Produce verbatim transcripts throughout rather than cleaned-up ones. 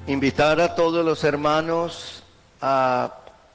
invitar a todos los hermanos a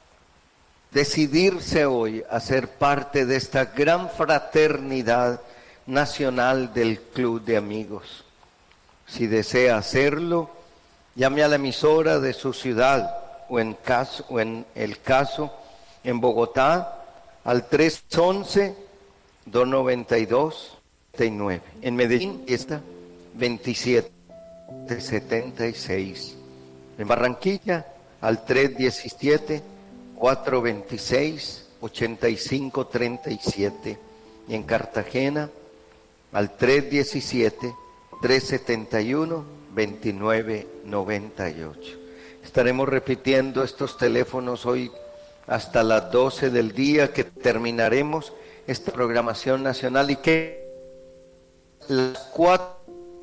decidirse hoy a ser parte de esta gran fraternidad nacional del Club de Amigos. Si desea hacerlo, llame a la emisora de su ciudad o en, caso, o en el caso en Bogotá al tres once, dos noventa y dos, setenta y nueve. En Medellín está veintisiete setenta y seis. En Barranquilla al tres diecisiete, cuatro veintiséis, ochenta y cinco treinta y siete. Y en Cartagena al tres diecisiete, tres setenta y uno, veintinueve noventa y ocho. Estaremos repitiendo estos teléfonos hoy hasta las doce del día, que terminaremos esta programación nacional, y que las cuatro,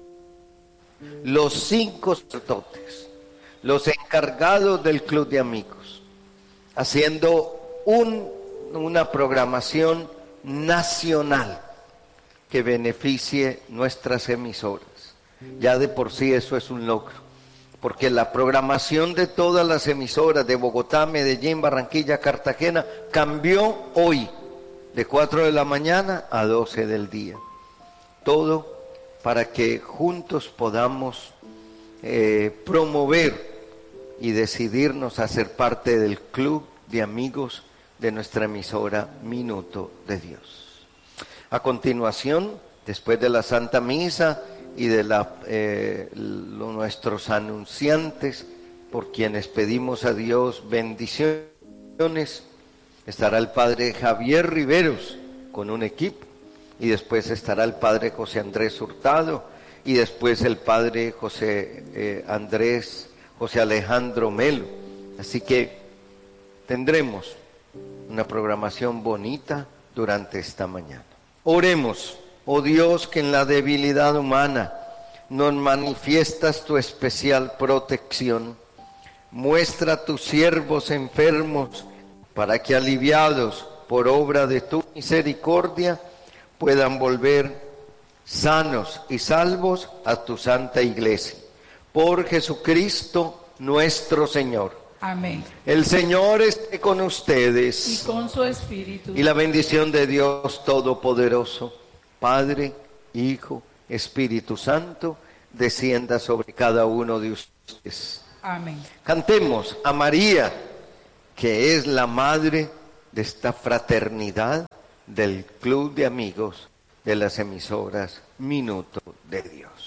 los cinco sacerdotes, los encargados del Club de Amigos, haciendo un, una programación nacional que beneficie nuestras emisoras. Ya de por sí eso es un logro, porque la programación de todas las emisoras de Bogotá, Medellín, Barranquilla, Cartagena cambió hoy de cuatro de la mañana a doce del día. Todo para que juntos podamos eh, promover y decidirnos a ser parte del Club de Amigos de nuestra emisora Minuto de Dios. A continuación, después de la Santa Misa y de la, eh, lo, nuestros anunciantes, por quienes pedimos a Dios bendiciones, estará el Padre Javier Riveros con un equipo, y después estará el Padre José Andrés Hurtado, y después el Padre José eh, Andrés, José Alejandro Melo. Así que tendremos una programación bonita durante esta mañana. Oremos. Oh Dios, que en la debilidad humana nos manifiestas tu especial protección, muestra a tus siervos enfermos para que, aliviados por obra de tu misericordia, puedan volver sanos y salvos a tu santa iglesia. Por Jesucristo nuestro Señor. Amén. El Señor esté con ustedes. Y con su espíritu. Y la bendición de Dios Todopoderoso, Padre, Hijo, Espíritu Santo, descienda sobre cada uno de ustedes. Amén. Cantemos a María, que es la madre de esta fraternidad del Club de Amigos de las emisoras Minuto de Dios.